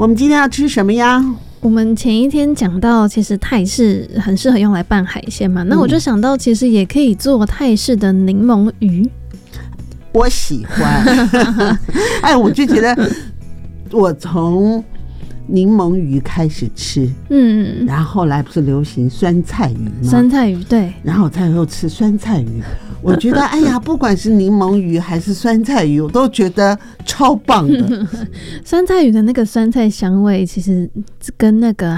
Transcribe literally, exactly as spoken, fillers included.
我们今天要吃什么呀？ 我们前一天讲到，其实泰式很适合用来拌海鲜嘛，那我就想到，其实也可以做泰式的柠檬鱼。 我喜欢，哎，我就觉得我从柠檬鱼开始吃，嗯，然后后来不是流行酸菜鱼吗？ 酸菜鱼对， 然后我才又吃酸菜鱼。我觉得，哎呀，不管是柠檬鱼还是酸菜鱼，我都觉得超棒的。 酸菜鱼的那个酸菜香味，其实跟那个